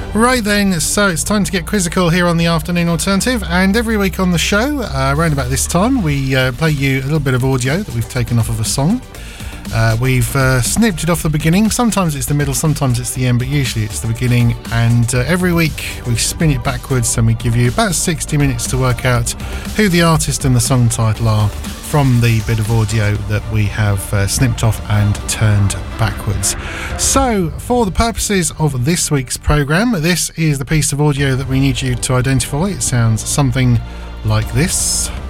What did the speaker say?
Right then, so it's time to get quizzical here on the Afternoon Alternative, and every week on the show, around about this time, we play you a little bit of audio that we've taken off of a song. We've snipped it off the beginning. Sometimes it's the middle, sometimes it's the end, but usually it's the beginning. And every week we spin it backwards and we give you about 60 minutes to work out who the artist and the song title are from the bit of audio that we have snipped off and turned backwards. So, for the purposes of this week's programme, this is the piece of audio that we need you to identify. It sounds something like this.